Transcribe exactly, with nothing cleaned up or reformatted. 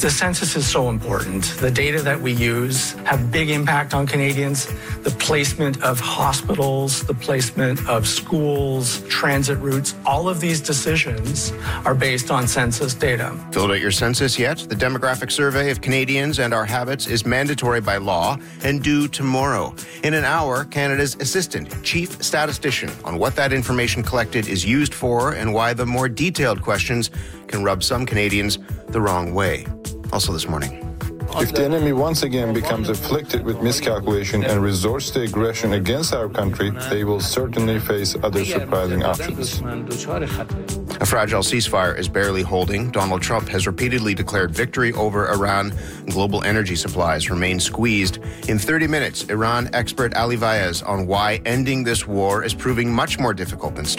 The census is so important. The data that we use have big impact on Canadians. The placement of hospitals, the placement of schools, transit routes, all of these decisions are based on census data. Filled out your census yet? The demographic survey of Canadians and our habits is mandatory by law and due tomorrow. In an hour, Canada's Assistant Chief Statistician on what that information collected is used for and why the more detailed questions can rub some Canadians the wrong way. Also this morning. If the enemy once again becomes afflicted with miscalculation and resorts to aggression against our country, they will certainly face other surprising options. A fragile ceasefire is barely holding. Donald Trump has repeatedly declared victory over Iran. Global energy supplies remain squeezed. In thirty minutes, Iran expert Ali Vaez on why ending this war is proving much more difficult than